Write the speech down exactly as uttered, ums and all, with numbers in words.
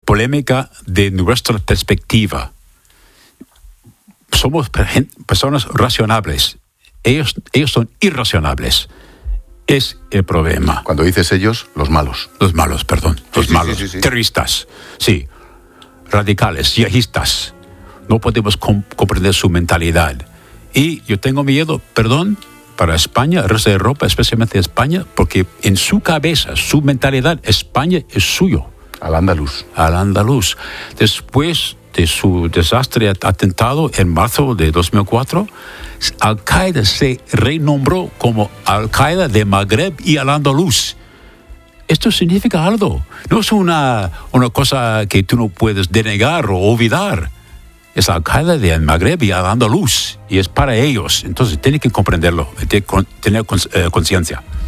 polémica de nuestra perspectiva. Somos personas racionables. Ellos, ellos son irracionables. Es el problema. Cuando dices ellos, los malos. Los malos, perdón. Los sí, malos. Sí, sí, sí. Terroristas. Sí. Radicales, yihadistas. No podemos com- comprender su mentalidad. Y yo tengo miedo, perdón, para España, el resto de Europa, especialmente España, porque en su cabeza, su mentalidad, España es suyo. Al andaluz. Al andaluz. Después de su desastre atentado en marzo de dos mil cuatro, Al-Qaeda se renombró como Al-Qaeda de Magreb y Al-Andalus. Esto significa algo. No es una, una cosa que tú no puedes denegar o olvidar. Es Al-Qaeda de Magreb y Al-Andalus. Y es para ellos. Entonces, tienen que comprenderlo, tienen que tener conciencia.